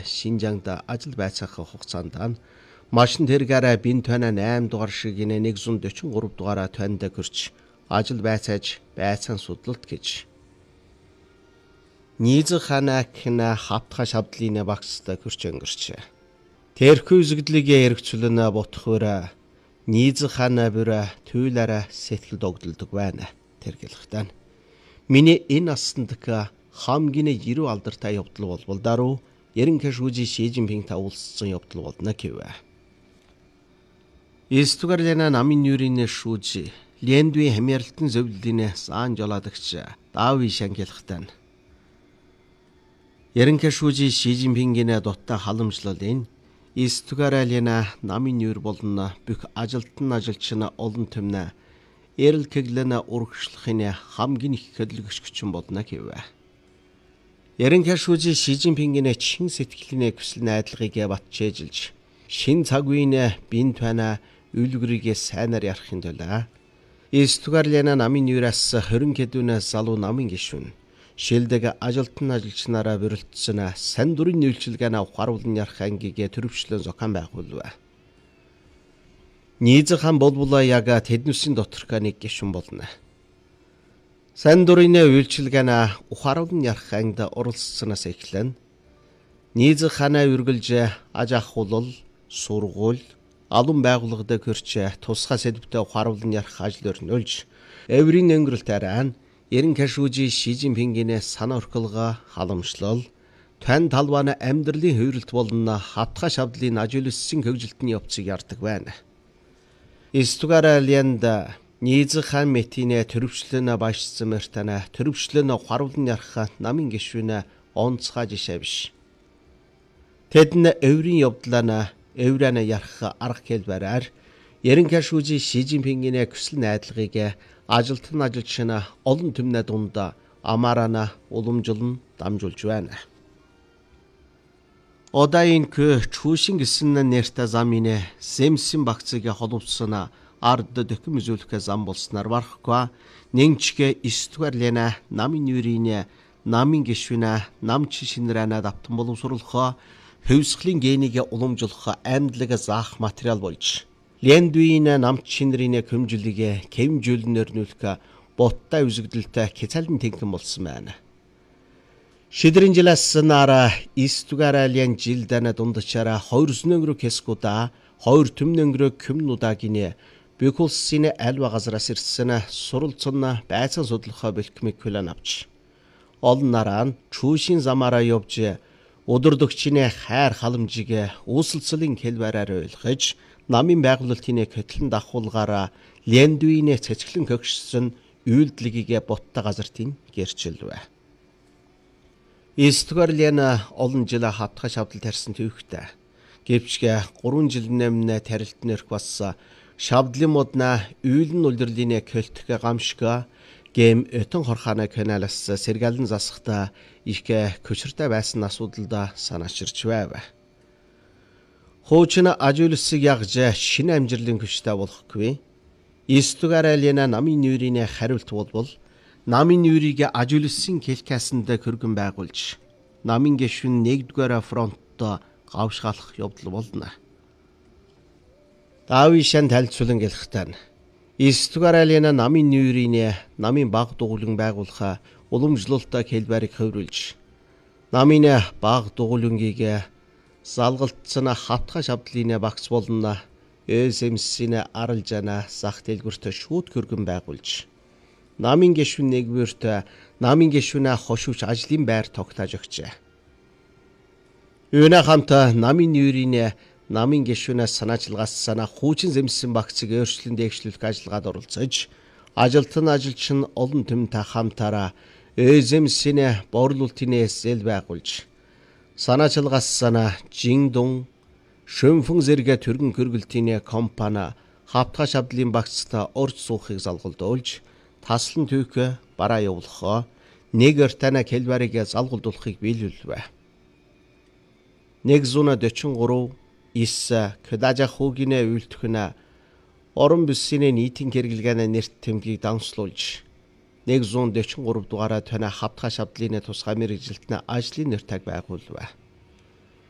Шинжаангда ажил байцаах хугацаанд машин тэргээрээ бин тойно 8 дугаар шиг 143 дугаараа тойнд гөрч ажил байцааж байцаан судлалт гэж. Нийз ханакна хавтха шавдлын багцтай гөрч өнгөрч. Тэрхүү үзэгдлигээ эргцүүлэн ботхоор нийз хана бүр түйлээрээ сэтгэл догдолдог байна. Тэргэлхтэн. Миний энэ насандк хамгийн ирүү алдартай явдал болбол даруй ерөнхий шүүжи Ши Жинпинг та уулзсан явдал болно гэвэ. Истугарлена намын нүрийн шүүжи Лендви хамярлалтын зөвлөлийн сан жолоодогч Дави Шангелхтан. Ерөнхий шүүжи Ши Жинпингийн дутаа халамжлалын Истугарлена намын нүр болно бүх ажилтан ажилчин олон түмнэ эрэл кэглэнэ урагшлахын хамгийн их хөдөлгөгч хүчин болно гэвэ. Ерөнхий шүүжи Ши Жинпингийн чин сэтгэлийн хүсэл найдлагыг батжээжилж шин цаг үеийн бин тойно үлгэрийг сайнаар ярахын тулд Истугарлена намын нүрээс 20 хэдүүнээс залуу намын гишүүн шилдэг ажилтан ажилчнаараа бүрэлдсэн сайн дурын нөлчилгээнэ ухааруулан ярах ангигээ төрөвчлөн зохион байгуулв. Нийз хан болболоо яг тэднүсийн доторх нэг гишүүн болно. Сайн дурын үйлчилгээнэ ухааруулан ярах ангид оролцсноос эхлэн нийз ханаа үргэлж аж ахуйлал, сургууль, албан байгууллагад хөрч тусгай сэдвтэй ухааруулан ярих ажил өрнүүлж, эврийн өнгөрөлтөөрөө ерөнхий шүүжи Ши Жинпингийн санаа орхилгоо халамжлал, тань талбааны амьдралын хувиралт болон хатга шавдлын ажигласан хөгжилтний явцыг ярддаг байна. Истугарлена нийз хан мэтинэ төрөвчлөн баашсан мэртэнэ төрөвчлөн ухааруулан ярих намын гишүүн онцгой жишээ биш. Тэдний эврийн явдлаа эврэнэ ярих арга хэлбэрээр ерөнхий шүүжи Ши Жинпингийн хүсэл найдлагыг ажилтан ажилчин олон түмнэ дунд амаарана уламжлан дамжуулж байна. Одаин чүүшин гэсэн нэртэй замын Сэмсэн багцыг холбосон ард дөкм үзүүлэх зам болсноор барахгүй нэнчгэ Истугарлена намын нүрийн намын гишүүн намч шинрэнэ давтан боловсруулах хөвсглийн генийг уламжуулах амьдлаг заах материал болж Лендвийн намч шинрийн көмжлөгийг кемжүүлнээр нүүлэх боттой үзэгдэлтэй хязаалын тэнгэн болсон байна. Шидрийн жилээс нара Истугарлен жилдэн дундчаараа 2 нөнгөрө кескуда 2 төм нөнгөрө көмнудагийн Бекулсын альва газраас ирсэн суралцсан байцаан судлахаа бэлтгэмийг хүлээн авч олон нараа чүүшин замаараа явж өдөрдөгчийн хайр халамжийг үүсэлцлийн хэлбэрээр ойлгож намын байгуулалтын хөтлөн давхуулгаараа Лендвийн цэцгэлэн хөгшсөн үйлдэлгийг боттой газартын гэрчилвэ. Истугарлена олон жил хатга шавдал тарьсан төвхтэй. Гэвч 3 жил нэмнэ тарилт нэрх бас шавдлын модна үйлэн улирлын көлтг гамшга гэм өтөн хорхааны каналаас сэргэлэн засахта их көчөртэй байсан асуудалд санаачирч байв. Хуучин ажиглсыг ягж шинэ амжилтын хүчтэй болохгүй. Истугарлена намын нүрийн хариулт болбол намын нүрийг ажиглсан хэлкасанд хөргөн байгуулж намын гишүүн 1-р фронтод гавшгаалах явдал болно. Дави шан тайлцуулан гэлхтэн Истугарлена намын нүрийн намын баг дугуулан байгуулах уламжлалтаа хэлбэрийг хөврүүлж намын баг дугуулангийг залгалтсан хатга шавдлын багц болно СМС-ийн аралжана сах дэлгүрт шууд хөргөн байгуулж намын гишүүн 1-т намын гишүүн хошууч ажлын байр тогтоож өгчээ. Үүнэ хамт намын нүрийн намын гишүүнээс санаачилгаас санаа хуучин Сэмсэн багцыг өөрчлөн дэвшлүүлэх ажиллагаанд оролцож ажилтан ажилчин олон түмтэй хамтаараа СМС-ийн борлуулалтын эсэл байгуулж санаачилгаас санаа Жиндун шөнфөн зэрэг төргөн хөргөлтийн компани хавтга шавдлын багцтай орж суухыг залгуулж таслан түүх бараа явуулах нэг өртөна хэлбэрийг залгуулдуулахыг биелүүлвэ. 143 Кэдажа хүүгийн үйлдвэрнэ орон бүсийн нийтийн хэрэглэгээний нэрт тэмдгийг данслуулж 143 дугаараа тань хавтга шавдлын тусгай мэргэжилтний ажлын нэр таг байгуулв.